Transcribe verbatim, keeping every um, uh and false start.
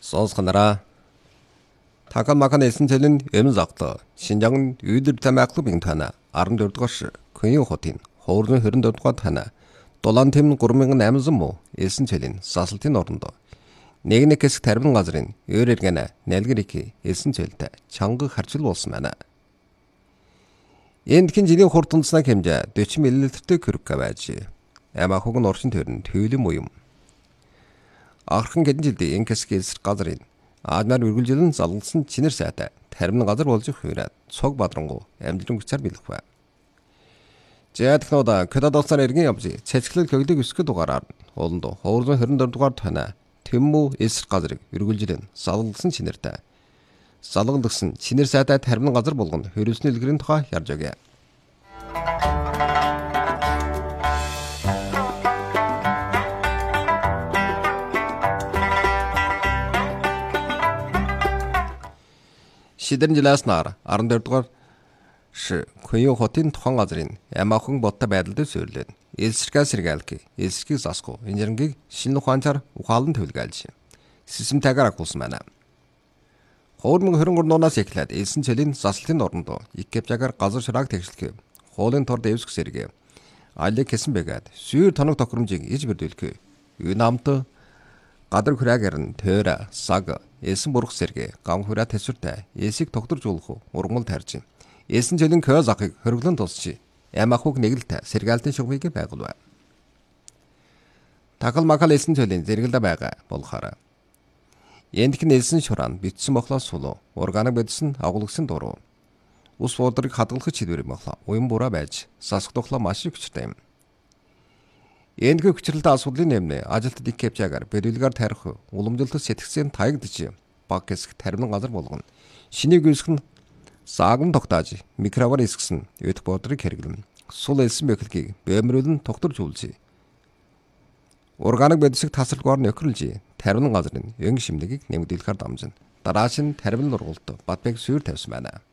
Сонсгонараа Такалмахан элсэн цэлэн эмэн загтлаа. Шинжаан үйдэр тамааклуу бин тана арван дөрөв дугаар Көнийн хотын хоорны хорин дөрөв дугаар тана Дулаан тэм гурван мянган айман муу элсэн цэлэн сасалтын орондоо нэг нэг хэсэг тарбин газрын өөр эргэнэ нэлгэрики элсэн цэлтэй чанга харчил болсон байна. Энд хэн жилийн хурдтандснаа хэмжээ дөрвөн миллилитртэй крюк байж амахуг нь орчин төрн төөлөм уям. Ахрхан хэдэн жилдээ энэ хэсэг элсэр газрын аадмаар үргэлжилэн залгалсан чинэр сайтай тарбин газар болж хувираад цог бадрангу амжилан гүцээр билэх бай. Жаадхнууд кододолсаар эргэн явж цэцгэлэл көглөг өсгөх дугаараар ууланд хоорон хорин дөрөв дугаар тана тэмүүл элсэр газрыг үргэлжилэн залгалсан чинэртэй залгалсан чинэр сайтай тарбин газар болгонд хөрөлсний илгэрийн тухай ярьж өгье. Шидэрэн жилааснаар арван дөрөв дугаар Көнийн хотын тухайн газрын амаахан бодтой байдалд суйрлээд элсэргээ сэргээлки элсэргийг засгүй инженерингийг шинэ ухаанчаар ухаалан төлгөөлж системтэйгээр агуулсан байна. двадцать двадцать три нуунаас эхлээд элсэн цэлийн заслалтын орондоо иккепжагаар газар шурааг тэгшлэхээ хуулын тор дэвсэх сэргээ алиг хэсэн бэгээд сүйр тоног тохиромжийг иж бэрдүүлэхээ юу намт гадар хүрээгээр нь тойра саг элсэн бурах сэргээ гам хүрээ тэсвэртэй элсийг тогтворжуулах ургамал тарьж элсэн цэлийн кёз ахыг хөргөлөн тусчи ямахуг нэгэлтэй сэргээлтийн шугмыг байгуулв. Такалмахан элсэн цэлийн зэрэгэлдэ байгаа болохоор эндх нь элсэн шураан битсэн мохлоос сулуу органик бодис нь агуулгасан дуруу ус буудрыг хадгалах чидвэр мохлоо уян бураа байж сасах тухлаа маш их хүчтэй юм. Эндхүү хүчрэлтэй асуудлын нэмнэ ажилтнууд иккепжагаар бэрүүлгээр тарих уламжлалт сэтгцэн таягдж баг хэсэг тарбин газар болгоно. Шинийг үүсгэн сааган тогтоож микровар эсгсэн өдөх буудрыг хэрэглэн сул элсэн бэхлэгийг бэмрүүлэн тогтворж үлжээ. Органик бодисыг тасралгаар нөхрөлж тарбин газрын өнгө шимдэгийг нэмэгдүүлэхээр дамжина. Дараач нь тарбин нургалт батбэг сүйр тавьсан байна.